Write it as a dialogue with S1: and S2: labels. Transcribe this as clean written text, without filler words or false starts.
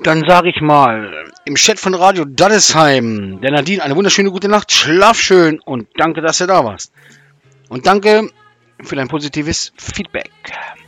S1: Dann sage ich mal, im Chat von Radio Daddesheim, der Nadine, eine wunderschöne gute Nacht, schlaf schön und danke, dass du da warst. Und danke für dein positives Feedback.